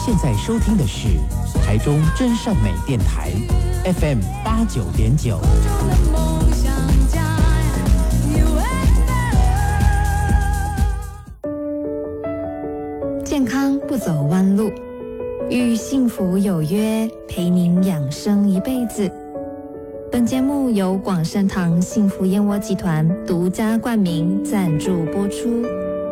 现在收听的是台中真善美电台 FM 89.9。 健康不走弯路，与幸福有约，陪您养生一辈子。本节目由广盛堂幸福燕窝集团独家冠名赞助播出。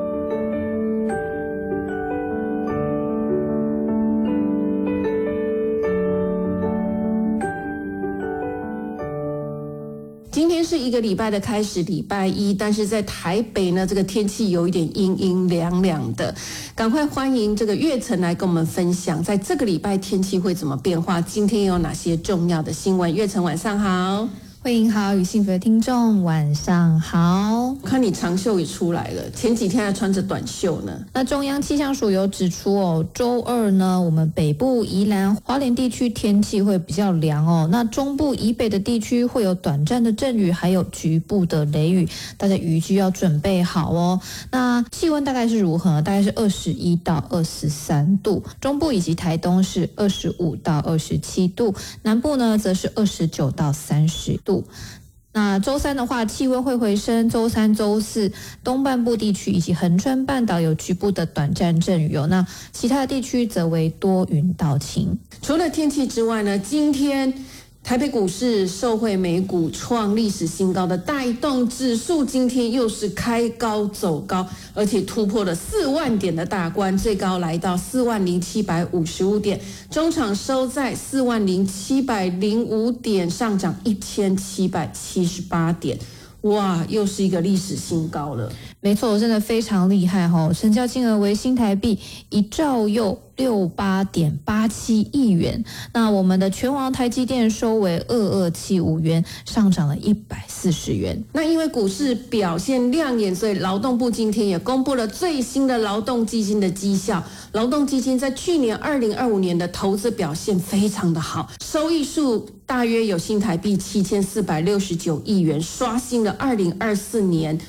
今天是一个礼拜的开始，礼拜一，但是在台北呢，这个天气有一点阴阴凉凉的。赶快欢迎这个月晨来跟我们分享，在这个礼拜天气会怎么变化？今天有哪些重要的新闻？月晨晚上好。 慧莹好，与幸福的听众晚上好。 看你长袖也出来了，前几天还穿着短袖呢。 那中央气象署有指出哦，周二呢，我们北部、宜兰、花莲地区天气会比较凉哦。那中部以北的地区会有短暂的阵雨，还有局部的雷雨，大家雨具要准备好哦。那气温大概是如何呢？大概是21到23度，中部以及台东是25到27度，南部呢则是29到30度。那周三的话，气温会回升。周三、周四，东半部地区以及恒春半岛有局部的短暂阵雨哦。那其他的地区则为多云到晴。 除了天气之外呢，今天台北股市受惠美股创历史新高的带动，指数今天又是开高走高，而且突破了4万点的大关，最高来到40755点，中场收在40705点，上涨1778点。哇，又是一个历史新高了。 没错，真的非常厉害哦！成交金额为新台币1兆又68.87亿元。那我们的全网台积电收为2275元，上涨了140元。 那因为股市表现亮眼，所以劳动部今天也公布了最新的劳动基金的绩效。劳动基金在去年2025年的投资表现非常的好，收益数大约有新台币7469亿元，刷新了2024年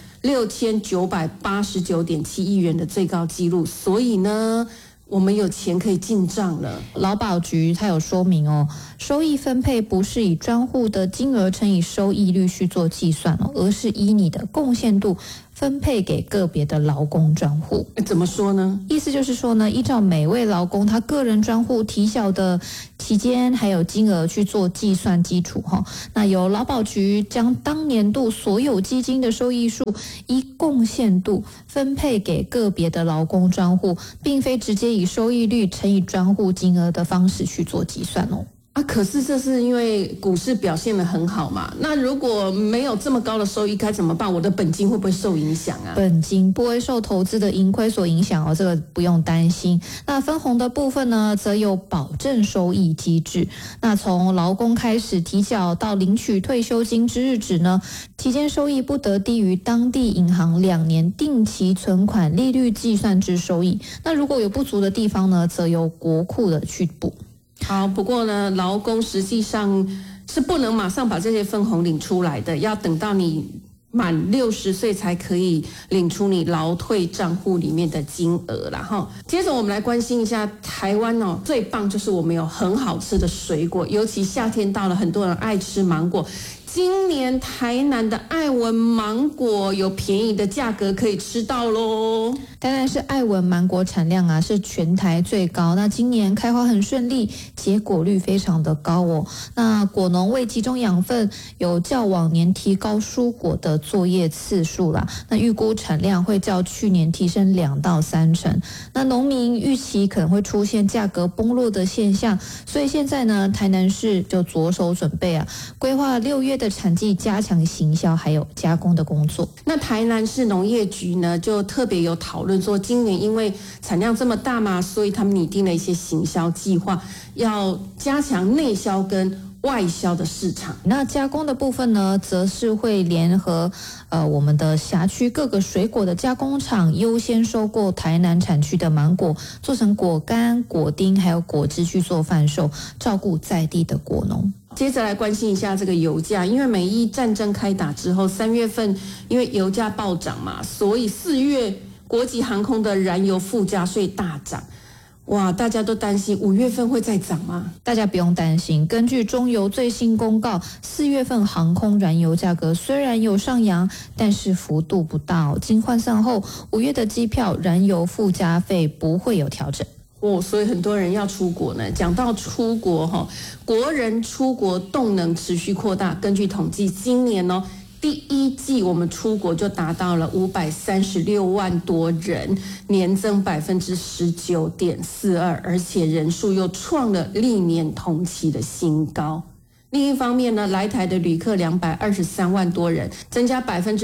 6989.7亿元的最高纪录，所以呢，我们有钱可以进账了。 劳保局它有说明哦，收益分配不是以专户的金额乘以收益率去做计算哦，而是以你的贡献度分配给个别的劳工专户。 怎么说呢？ 意思就是说呢，依照每位劳工他个人专户提缴的期间还有金额去做计算基础哈。那由劳保局将当年度所有基金的收益数依贡献度分配给个别的劳工专户，并非直接以收益率乘以专户金额的方式去做计算哦。 可是这是因为股市表现得很好嘛，那如果没有这么高的收益该怎么办？我的本金会不会受影响啊？ 本金不会受投资的盈亏所影响哦，这个不用担心。那分红的部分呢，则有保证收益机制。那从劳工开始提缴到领取退休金之日止呢，期间收益不得低于当地银行2年定期存款利率计算之收益。那如果有不足的地方呢，则由国库的去补。 好，不过呢，劳工实际上是不能马上把这些分红领出来的，要等到你满60岁才可以领出你劳退账户里面的金额啦哈。接着我们来关心一下台湾哦，最棒就是我们有很好吃的水果，尤其夏天到了，很多人爱吃芒果。今年台南的爱文芒果有便宜的价格可以吃到咯。 当然是爱文芒果产量啊是全台最高，那今年开花很顺利，结果率非常的高哦。那果农为集中养分，有较往年提高蔬果的作业次数啦，那预估产量会较去年提升2到3成。那农民预期可能会出现价格崩落的现象，所以现在呢，台南市就着手准备啊，规划6月的产季加强行销还有加工的工作。 那台南市农业局呢，就特别有讨论说，今年因为产量这么大嘛，所以他们拟定了一些行销计划，要加强内销跟外销的市场。 那加工的部分呢，则是会联合我们的辖区各个水果的加工厂，优先收购台南产区的芒果，做成果干、果丁还有果汁去做贩售，照顾在地的果农。 接着来关心一下这个油价，因为美伊战争开打之后，3月份因为油价暴涨嘛，所以4月国际航空的燃油附加税大涨。 哇，大家都担心5月份会再涨吗？ 大家不用担心，根据中油最新公告，4月份航空燃油价格虽然有上扬，但是幅度不大哦。经换算后，5月的机票燃油附加费不会有调整。 所以很多人要出国呢。讲到出国国人出国动能持续扩大。根据统计，今年第一季我们出国就达到了536万多人，年增19.42%，而且人数又创了历年同期的新高。另一方面呢，来台的旅客223万多人，增加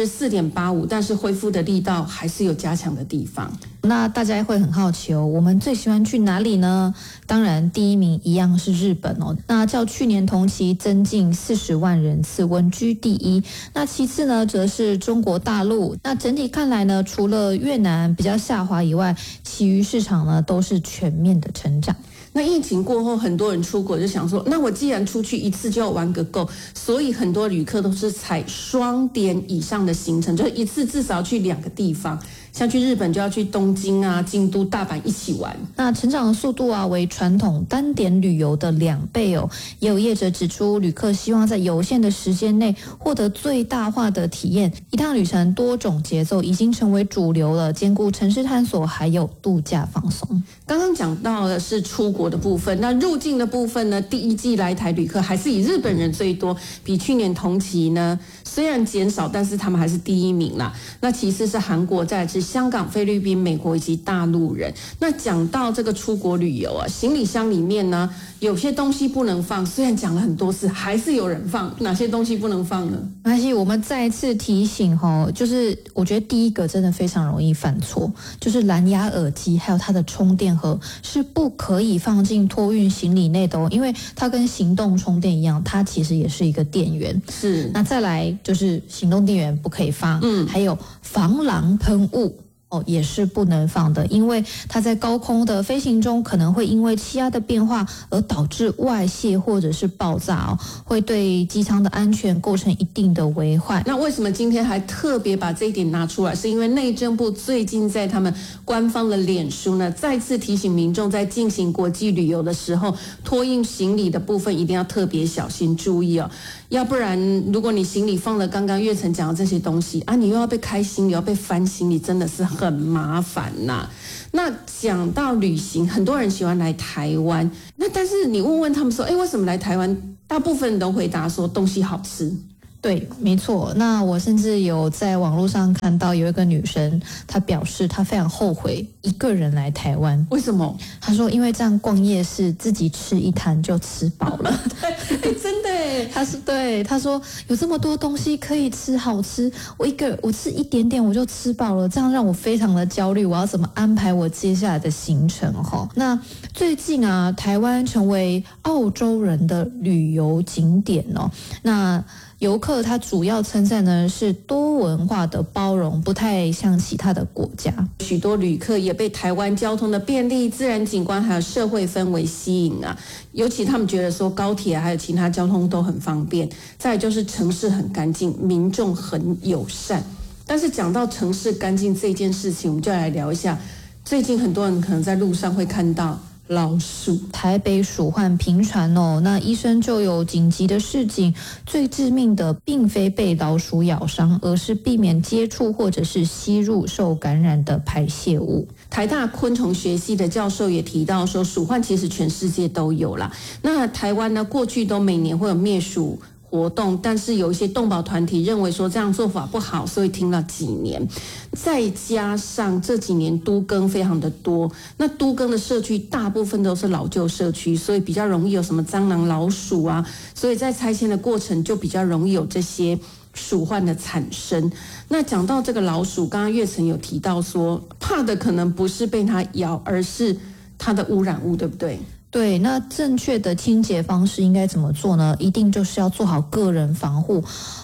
4.85%，但是恢复的力道还是有加强的地方。 那大家会很好奇我们最喜欢去哪里呢？当然第一名一样是日本那较去年同期增进40万人次，稳居第一。那其次呢，则是中国大陆。那整体看来呢，除了越南比较下滑以外，其余市场呢都是全面的成长。 那疫情过后，很多人出国就想说，那我既然出去一次就要玩个够，所以很多旅客都是采双点以上的行程，就一次至少去2个地方。像去日本就要去东京啊、京都、大阪一起玩。 那成长的速度为传统单点旅游的2倍也有业者指出，旅客希望在有限的时间内获得最大化的体验，一趟旅程多种节奏已经成为主流了，兼顾城市探索还有度假放松。 刚刚讲到的是出国的部分，那入境的部分呢，第一季来台旅客还是以日本人最多，比去年同期呢虽然减少，但是他们还是第一名啦。那其次是韩国，再来是香港、菲律宾、美国以及大陆人。那讲到这个出国旅游行李箱里面呢，有些东西不能放，虽然讲了很多次，还是有人放。哪些东西不能放呢？ 没关系，我们再一次提醒就是我觉得第一个真的非常容易犯错，就是蓝牙耳机还有它的充电盒是不可以放进托运行李内的因为它跟行动充电一样，它其实也是一个电源。 是。 那再来就是行动电源不可以放，还有防狼喷雾也是不能放的，因为它在高空的飞行中可能会因为气压的变化而导致外泄或者是爆炸会对机舱的安全构成一定的危害。 那为什么今天还特别把这一点拿出来？是因为内政部最近在他们官方的脸书呢，再次提醒民众在进行国际旅游的时候，托运行李的部分一定要特别小心注意要不然如果你行李放了刚刚月晨讲的这些东西你又要被开行李，要被翻行李，真的是很麻烦呐。那讲到旅行，很多人喜欢来台湾，那但是你问他们说，为什么来台湾？大部分人都回答说东西好吃。 对，没错。那我甚至有在网络上看到有一个女生，她表示她非常后悔一个人来台湾。 为什么？ 她说因为这样逛夜市，自己吃一摊就吃饱了。 对，真的耶。 她说有这么多东西可以吃，好吃，我吃一点点我就吃饱了，这样让我非常的焦虑，我要怎么安排我接下来的行程那最近台湾成为澳洲人的旅游景点那游客他主要称赞呢是多文化的包容，不太像其他的国家。 许多旅客也被台湾交通的便利、自然景观还有社会氛围吸引尤其他们觉得说高铁还有其他交通都很方便，再来就是城市很干净，民众很友善。但是讲到城市干净这件事情，我们就来聊一下，最近很多人可能在路上会看到老鼠。 台北鼠患频传那医生就有紧急的示警，最致命的并非被老鼠咬伤，而是避免接触或者是吸入受感染的排泄物。 台大昆虫学系的教授也提到说，鼠患其实全世界都有啦。那台湾呢，过去都每年会有灭鼠活动，但是有一些动保团体认为说这样做法不好，所以停了几年。再加上这几年都更非常的多，那都更的社区大部分都是老旧社区，所以比较容易有什么蟑螂、老鼠所以在拆迁的过程就比较容易有这些鼠患的产生。那讲到这个老鼠，刚刚月晨有提到说，怕的可能不是被它咬，而是它的污染物，对不对？ 对，那正确的清洁方式应该怎么做呢？一定就是要做好个人防护，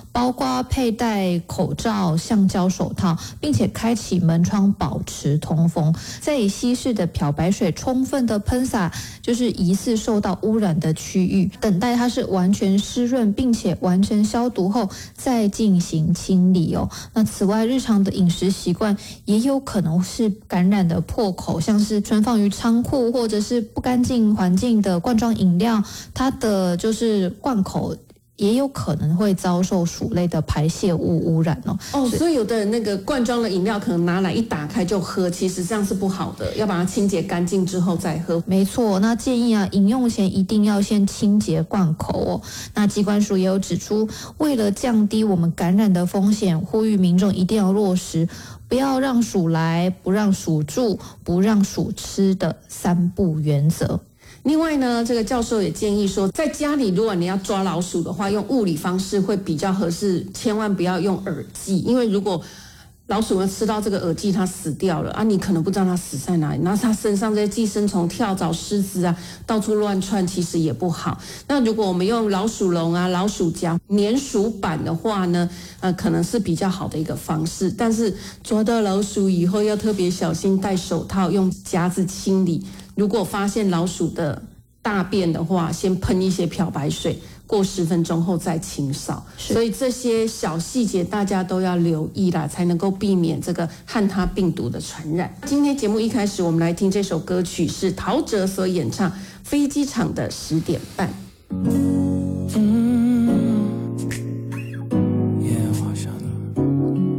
包括佩戴口罩、橡胶手套，并且开启门窗保持通风，再以稀释的漂白水充分的喷洒就是疑似受到污染的区域，等待它是完全湿润并且完成消毒后再进行清理哦。那此外，日常的饮食习惯也有可能是感染的破口，像是存放于仓库或者是不干净环境的罐装饮料，它的就是罐口也有可能会遭受鼠类的排泄物污染哦。 所以有的那个罐装的饮料可能拿来一打开就喝，其实这样是不好的，要把它清洁干净之后再喝。 没错，那建议饮用前一定要先清洁罐口哦。那疾管署也有指出，为了降低我们感染的风险，呼吁民众一定要落实不要让鼠来、不让鼠住、不让鼠吃的3不原则。 另外呢，这个教授也建议说，在家里如果你要抓老鼠的话，用物理方式会比较合适，千万不要用耳剂，因为如果老鼠吃到这个耳剂，它死掉了啊，你可能不知道它死在哪里，然后它身上这些寄生虫、跳蚤、虱子啊，到处乱窜，其实也不好。那如果我们用老鼠笼啊、老鼠夹、粘鼠板的话呢，可能是比较好的一个方式。但是抓到老鼠以后要特别小心，戴手套，用夹子清理。如果发现老鼠的大便的话，先喷一些漂白水，过10分钟后再清扫。所以这些小细节大家都要留意啦，才能够避免这个汉他病毒的传染。今天节目一开始，我们来听这首歌曲，是陶喆所演唱《飞机场的10点半》。